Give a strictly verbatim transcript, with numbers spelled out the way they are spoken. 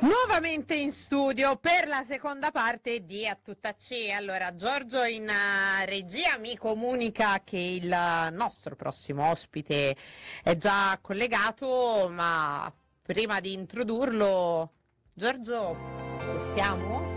Nuovamente in studio per la seconda parte di A Tutta C. Allora, Giorgio in uh, regia mi comunica che il uh, nostro prossimo ospite è già collegato, ma prima di introdurlo, Giorgio, possiamo?